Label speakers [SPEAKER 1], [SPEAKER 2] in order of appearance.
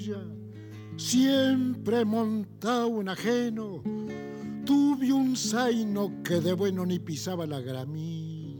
[SPEAKER 1] siempre montado un ajeno, tuve un zaino que de bueno ni pisaba la gramilla.